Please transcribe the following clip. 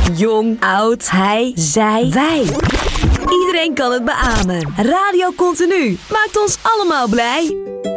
Jong, oud, hij, zij, wij. Iedereen kan het beamen. Radio Continu maakt ons allemaal blij.